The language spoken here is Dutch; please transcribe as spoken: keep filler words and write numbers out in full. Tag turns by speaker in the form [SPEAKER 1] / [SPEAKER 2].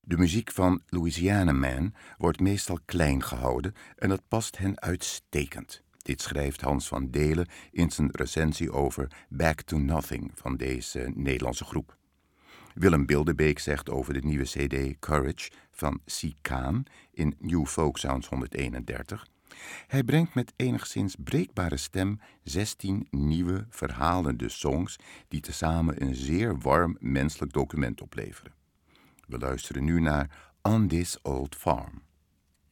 [SPEAKER 1] De muziek van Louisiana Man wordt meestal klein gehouden en dat past hen uitstekend. Dit schrijft Hans van Delen in zijn recensie over Back to Nothing van deze Nederlandse groep. Willem Bilderbeek zegt over de nieuwe cd Courage van C. Kaan in New Folk Sounds honderdeenendertig... Hij brengt met enigszins breekbare stem zestien nieuwe, verhalende songs die tezamen een zeer warm menselijk document opleveren. We luisteren nu naar On This Old Farm.